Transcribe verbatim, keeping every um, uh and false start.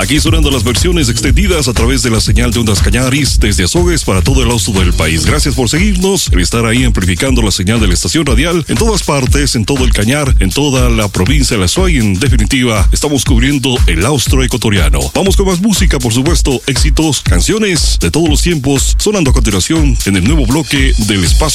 Aquí sonando las versiones extendidas a través de la señal de Ondas Cañaris desde Azogues para todo el auto del país. Gracias por seguirnos, el estar ahí amplificando la señal de la estación radial en todas partes, en todo el Cañar, en toda la provincia de La Suay. En definitiva, estamos cubriendo el austro ecuatoriano. Vamos con más música, por supuesto, éxitos, canciones de todos los tiempos, sonando a continuación en el nuevo bloque del espacio